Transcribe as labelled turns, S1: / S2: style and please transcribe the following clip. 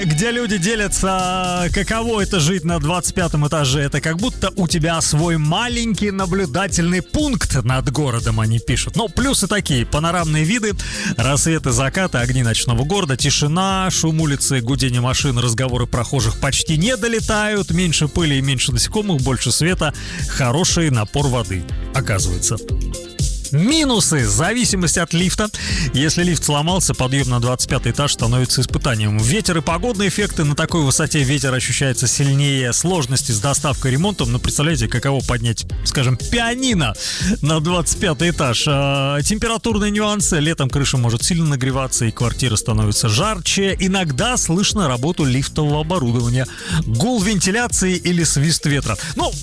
S1: Где люди делятся, каково это жить на 25-м этаже. Это как будто у тебя свой маленький наблюдательный пункт над городом, они пишут. Но плюсы такие: панорамные виды, рассветы, закаты, огни ночного города, тишина, шум улицы, гудение машин, разговоры прохожих почти не долетают, меньше пыли и меньше насекомых, больше света, хороший напор воды, оказывается. Минусы. Зависимость от лифта. Если лифт сломался, подъем на 25 этаж становится испытанием. Ветер и погодные эффекты. На такой высоте ветер ощущается сильнее. Сложности с доставкой и ремонтом. Ну, представляете, каково поднять, скажем, пианино на 25 этаж. Температурные нюансы. Летом крыша может сильно нагреваться, и квартира становится жарче. Иногда слышно работу лифтового оборудования. Гул вентиляции или свист ветра. Ну,